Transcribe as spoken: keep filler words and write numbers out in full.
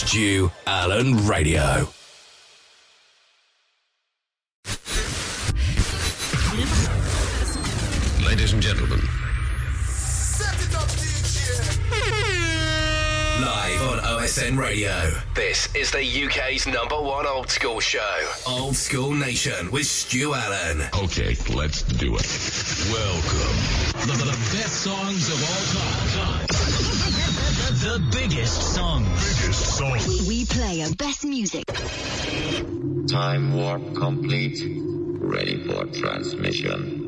Stu Allen Radio. Ladies and gentlemen. Live on O S N Radio. This is the U K's number one old school show. Old School Nation with Stu Allen. Okay, let's do it. Welcome. The, the, the best songs of all time. The biggest songs. Biggest songs. We, we play our best music. Time warp complete. Ready for transmission.